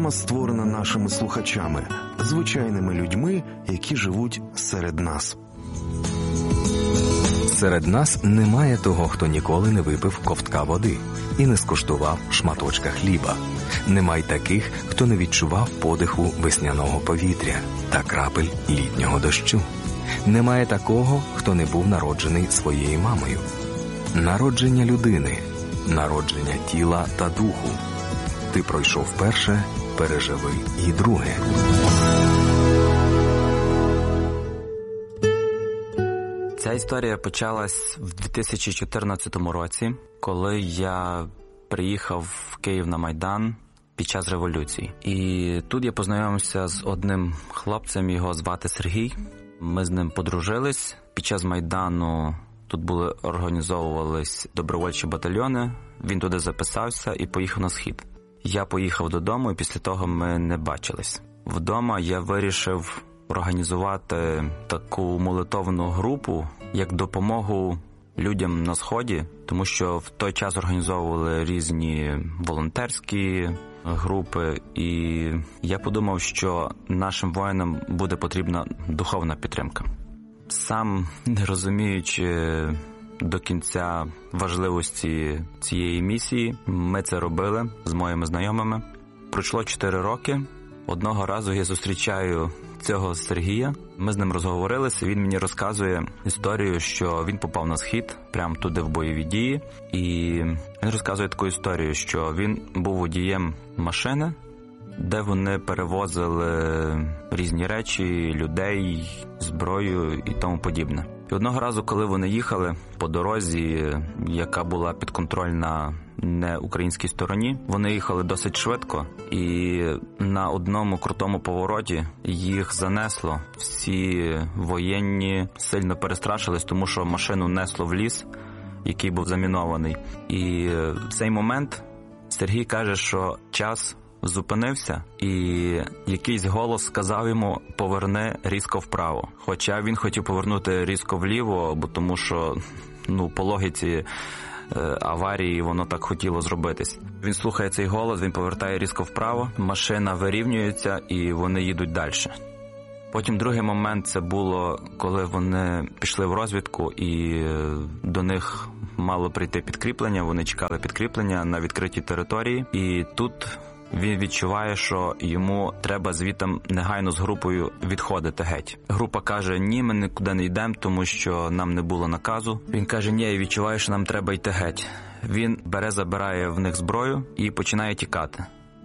Програма створена нашими слухачами, звичайними людьми, які живуть серед нас. Серед нас немає того, хто ніколи не випив ковтка води і не скуштував шматочка хліба. Немає таких, хто не відчував подиху весняного повітря та крапель літнього дощу. Немає такого, хто не був народжений своєю мамою. Народження людини, народження тіла та духу. Ти пройшов перше, переживи і друге. Ця історія почалась в 2014 році, коли я приїхав в Київ на Майдан під час революції. І тут я познайомився з одним хлопцем, його звати Сергій. Ми з ним подружились. Під час Майдану тут організовувались добровольчі батальйони. Він туди записався і поїхав на схід. Я поїхав додому, і після того ми не бачились. Вдома я вирішив організувати таку молитовну групу як допомогу людям на Сході, тому що в той час організовували різні волонтерські групи, і я подумав, що нашим воїнам буде потрібна духовна підтримка. Сам, не розуміючи до кінця важливості цієї місії, ми це робили з моїми знайомими. Пройшло 4 роки. Одного разу я зустрічаю цього Сергія. Ми з ним розговорилися, він мені розказує історію, що він попав на Схід, прямо туди в бойові дії. І він розказує таку історію, що він був водієм машини, де вони перевозили різні речі, людей, зброю і тому подібне. І одного разу, коли вони їхали по дорозі, яка була підконтрольна не українській стороні, вони їхали досить швидко, і на одному крутому повороті їх занесло. Всі воєнні сильно перестрашились, тому що машину несло в ліс, який був замінований. І в цей момент Сергій каже, що час зупинився, і якийсь голос сказав йому: поверни різко вправо. Хоча він хотів повернути різко вліво, бо тому що, по логіці аварії воно так хотіло зробитись. Він слухає цей голос, він повертає різко вправо, машина вирівнюється і вони їдуть далі. Потім другий момент це було, коли вони пішли в розвідку і до них мало прийти підкріплення, вони чекали підкріплення на відкритій території, і тут він відчуває, що йому треба звідти негайно з групою відходити геть. Група каже: ні, ми нікуди не йдемо, тому що нам не було наказу. Він каже: ні, я відчуваю, що нам треба йти геть. Він забирає в них зброю і починає тікати.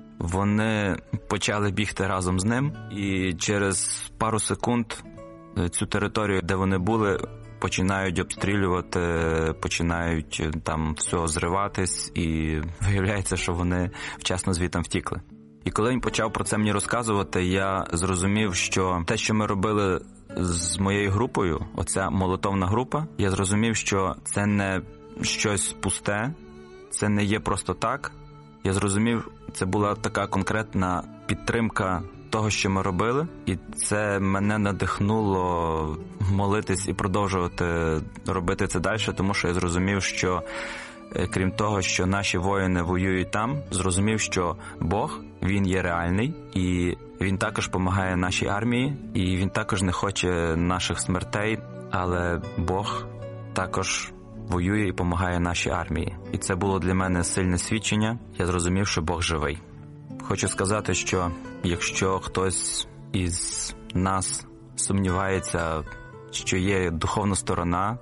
Вони почали бігти разом з ним, і через пару секунд цю територію, де вони були, починають обстрілювати, починають там все зриватись, і виявляється, що вони вчасно звідти втікли. І коли він почав про це мені розказувати, я зрозумів, що те, що ми робили з моєю групою, оця молитовна група, я зрозумів, що це не щось пусте, це не є просто так. Я зрозумів, це була така конкретна підтримка того, що ми робили, і це мене надихнуло молитись і продовжувати робити це далі, тому що я зрозумів, що крім того, що наші воїни воюють там, зрозумів, що Бог, Він є реальний, і Він також допомагає нашій армії, і Він також не хоче наших смертей, але Бог також воює і допомагає нашій армії. І це було для мене сильне свідчення. Я зрозумів, що Бог живий. Хочу сказати, що якщо хтось із нас сумнівається, що є духовна сторона,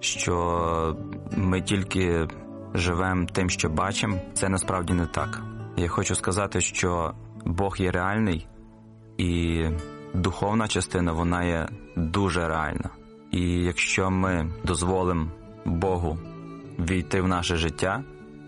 що ми тільки живемо тим, що бачимо, це насправді не так. Я хочу сказати, що Бог є реальний, і духовна частина, вона є дуже реальна. І якщо ми дозволимо Богу війти в наше життя,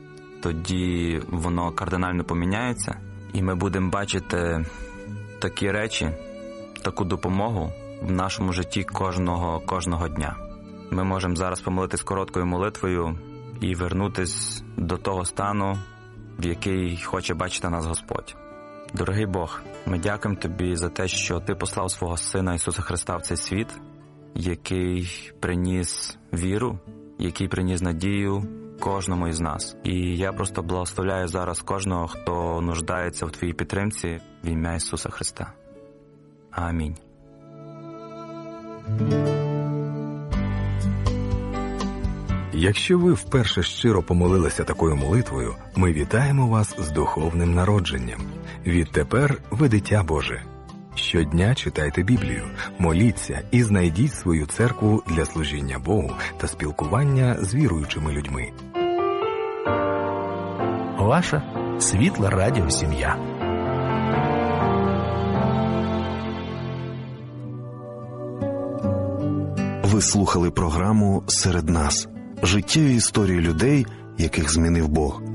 тоді воно кардинально поміняється, і ми будемо бачити такі речі, таку допомогу в нашому житті кожного дня. Ми можемо зараз помолитись короткою молитвою і вернутись до того стану, в який хоче бачити нас Господь. Дорогий Бог, ми дякуємо Тобі за те, що Ти послав свого Сина Ісуса Христа в цей світ, який приніс віру, який приніс надію кожному із нас. І я просто благословляю зараз кожного, хто нуждається в твоїй підтримці, в ім'я Ісуса Христа. Амінь. Якщо ви вперше щиро помолилися такою молитвою, ми вітаємо вас з духовним народженням. Відтепер ви дитя Боже. Щодня читайте Біблію, моліться і знайдіть свою церкву для служіння Богу та спілкування з віруючими людьми. Ваша світла радіосім'я. Ви слухали програму «Серед нас» – життєві історії людей, яких змінив Бог.